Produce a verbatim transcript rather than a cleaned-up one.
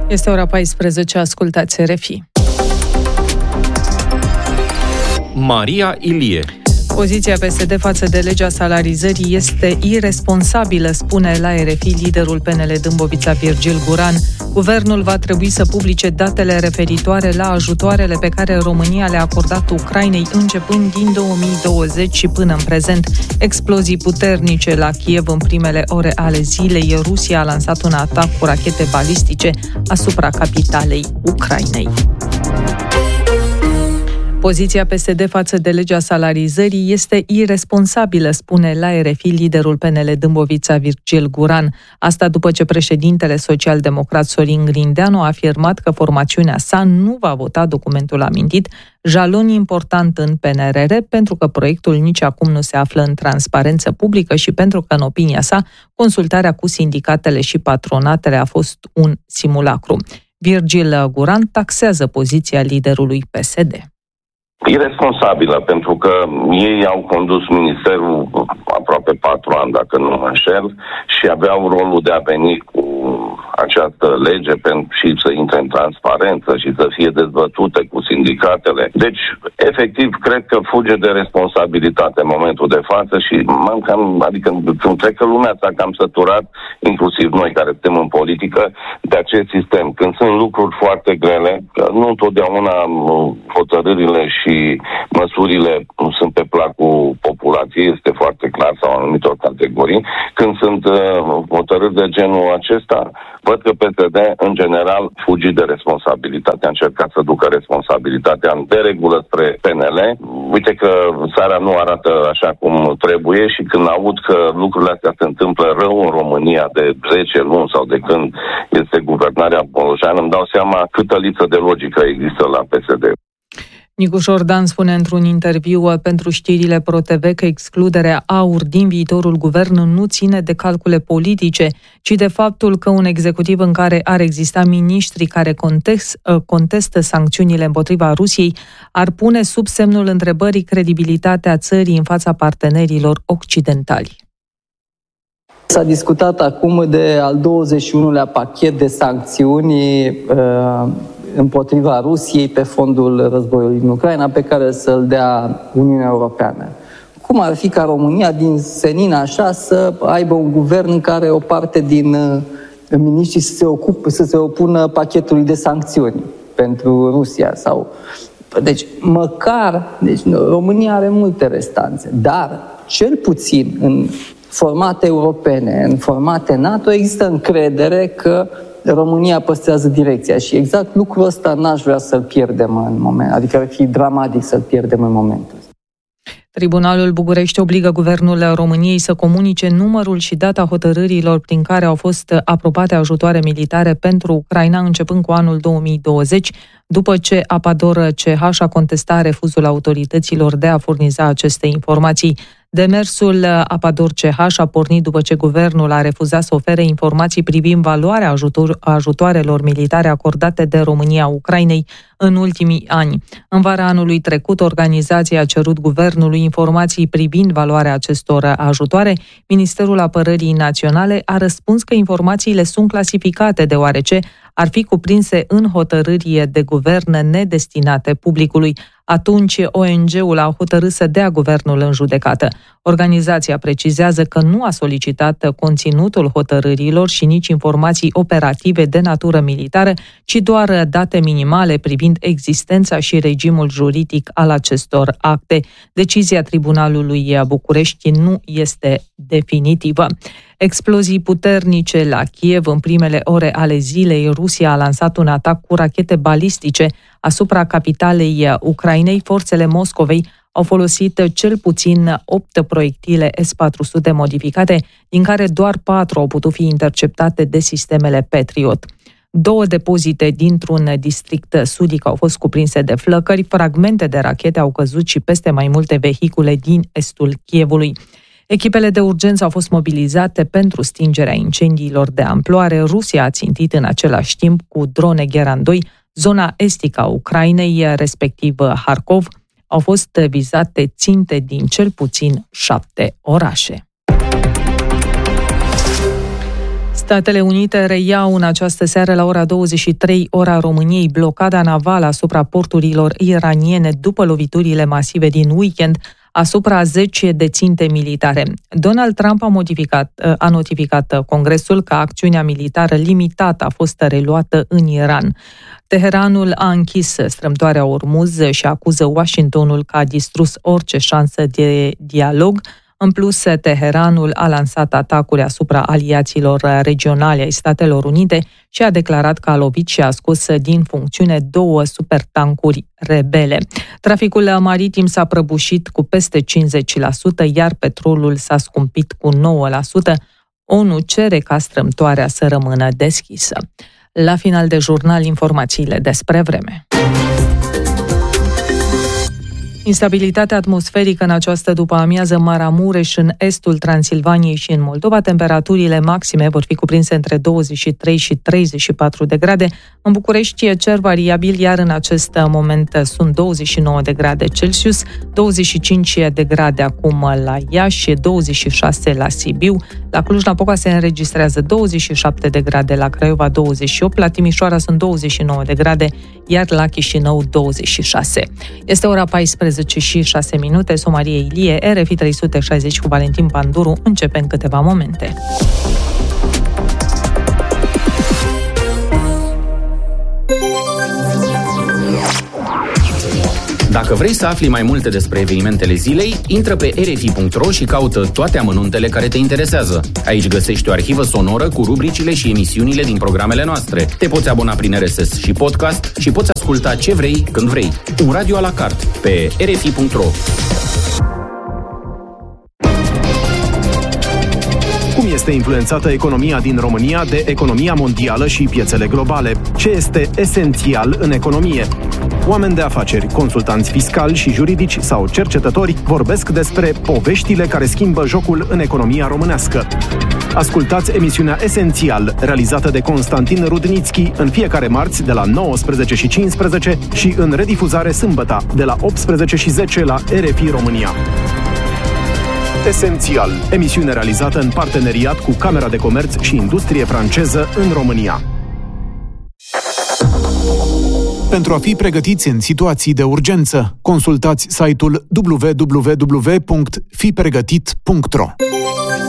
Este ora paisprezece, ascultați R F I. Maria Ilie. Poziția P S D față de legea salarizării este iresponsabilă, spune la R F I liderul P N L Dâmbovița Virgil Guran. Guvernul va trebui să publice datele referitoare la ajutoarele pe care România le-a acordat Ucrainei începând din două mii douăzeci și până în prezent. Explozii puternice la Kiev în primele ore ale zilei. Rusia a lansat un atac cu rachete balistice asupra capitalei Ucrainei. Poziția P S D față de legea salarizării este iresponsabilă, spune la R F I liderul P N L Dâmbovița Virgil Guran. Asta după ce președintele social-democrat Sorin Grindeanu a afirmat că formațiunea sa nu va vota documentul amintit, jalon important în P N R R, pentru că proiectul nici acum nu se află în transparență publică și pentru că, în opinia sa, consultarea cu sindicatele și patronatele a fost un simulacru. Virgil Guran taxează poziția liderului P S D. Iresponsabilă, pentru că ei au condus ministerul aproape patru ani, dacă nu mă înșel, și aveau rolul de a veni cu această lege și să intre în transparență și să fie dezbătute cu sindicatele. Deci, efectiv, cred că fuge de responsabilitate în momentul de față și m-am cam, adică cred că lumea s-a cam săturat, inclusiv noi care suntem în politică, de acest sistem. Când sunt lucruri foarte grele, nu întotdeauna hotărârile și măsurile sunt pe placul populației, este foarte clar, sau anumitor categorii. Când sunt uh, hotărâri de genul acesta, văd că P S D, în general, fugi de responsabilitate. A încercat să ducă responsabilitatea în deregulă spre P N L. Uite că țara nu arată așa cum trebuie și când aud că lucrurile astea se întâmplă rău în România de zece luni sau de când este guvernarea Bolojan, îmi dau seama câtă lipsă de logică există la P S D. Nicu Șordan spune într-un interviu pentru știrile ProTV că excluderea AUR din viitorul guvern nu ține de calcule politice, ci de faptul că un executiv în care ar exista miniștri care contest, contestă sancțiunile împotriva Rusiei ar pune sub semnul întrebării credibilitatea țării în fața partenerilor occidentali. S-a discutat acum de al douăzeci și unulea pachet de sancțiuni uh, împotriva Rusiei pe fondul războiului în Ucraina, pe care să-l dea Uniunea Europeană. Cum ar fi ca România, din senin așa, să aibă un guvern în care o parte din uh, miniștri să se, ocupe, să se opună pachetului de sancțiuni pentru Rusia? Sau... Deci, măcar, deci, România are multe restanțe, dar cel puțin în formate europene, în formate NATO, există încredere că România păstrează direcția și exact lucrul ăsta n-aș vrea să-l pierdem în moment, adică ar fi dramatic să-l pierdem în momentul ăsta. Tribunalul București obligă Guvernul României să comunice numărul și data hotărârilor prin care au fost aprobate ajutoare militare pentru Ucraina începând cu anul două mii douăzeci, după ce Apador C H a contestat refuzul autorităților de a furniza aceste informații. Demersul Apador C H a pornit după ce guvernul a refuzat să ofere informații privind valoarea ajutor, ajutoarelor militare acordate de România Ucrainei în ultimii ani. În vara anului trecut, organizația a cerut guvernului informații privind valoarea acestor ajutoare. Ministerul Apărării Naționale a răspuns că informațiile sunt clasificate, deoarece ar fi cuprinse în hotărâri de guvern nedestinate publicului. Atunci, O N G-ul a hotărât să dea guvernul în judecată. Organizația precizează că nu a solicitat conținutul hotărârilor și nici informații operative de natură militară, ci doar date minimale privind existența și regimul juridic al acestor acte. Decizia Tribunalului București nu este definitivă. Explozii puternice la Kiev în primele ore ale zilei. Rusia a lansat un atac cu rachete balistice asupra capitalei Ucrainei. Forțele Moscovei au folosit cel puțin opt proiectile S patru sute modificate, din care doar patru au putut fi interceptate de sistemele Patriot. Două depozite dintr-un district sudic au fost cuprinse de flăcări, fragmente de rachete au căzut și peste mai multe vehicule din estul Kievului. Echipele de urgență au fost mobilizate pentru stingerea incendiilor de amploare. Rusia a țintit în același timp cu drone Geran doi zona estică a Ucrainei, respectiv Harkov. Au fost vizate ținte din cel puțin șapte orașe. Statele Unite reiau în această seară la ora douăzeci și trei, ora României, blocada navală asupra porturilor iraniene după loviturile masive din weekend asupra zece de ținte militare. Donald Trump a, modificat, a notificat Congresul că acțiunea militară limitată a fost reluată în Iran. Teheranul a închis strâmtoarea Ormuz și acuză Washingtonul că a distrus orice șansă de dialog. În plus, Teheranul a lansat atacuri asupra aliaților regionale ai Statelor Unite și a declarat că a lovit și a scos din funcțiune două supertancuri rebele. Traficul maritim s-a prăbușit cu peste cincizeci la sută, iar petrolul s-a scumpit cu nouă la sută. O N U cere ca strâmtoarea să rămână deschisă. La final de jurnal, informațiile despre vreme. Instabilitatea atmosferică în această după-amiază Maramureș, în estul Transilvaniei și în Moldova. Temperaturile maxime vor fi cuprinse între douăzeci și trei și treizeci și patru de grade. În București e cer variabil, iar în acest moment sunt douăzeci și nouă de grade Celsius, douăzeci și cinci de grade acum la Iași, douăzeci și șase la Sibiu. La Cluj-Napoca se înregistrează douăzeci și șapte de grade, la Craiova douăzeci și opt, la Timișoara sunt douăzeci și nouă de grade, iar la Chișinău douăzeci și șase. Este ora paisprezece și șase minute, Somarie Ilie, R F I trei sute șaizeci cu Valentin Panduru, începe în câteva momente. Dacă vrei să afli mai multe despre evenimentele zilei, intră pe r f i punct r o și caută toate amănuntele care te interesează. Aici găsești o arhivă sonoră cu rubricile și emisiunile din programele noastre. Te poți abona prin R S S și podcast și poți asculta ce vrei, când vrei. Un radio à la carte pe r f i punct r o. Cum este influențată economia din România de economia mondială și piețele globale? Ce este esențial în economie? Oameni de afaceri, consultanți fiscali și juridici sau cercetători vorbesc despre poveștile care schimbă jocul în economia românească. Ascultați emisiunea Esențial, realizată de Constantin Rudnițchi, în fiecare marți de la nouăsprezece și cincisprezece și în redifuzare sâmbătă de la optsprezece și zece la R F I România. Esențial, emisiune realizată în parteneriat cu Camera de Comerț și Industrie franceză în România. Pentru a fi pregătiți în situații de urgență, consultați site-ul w w w punct fi pregătit punct r o.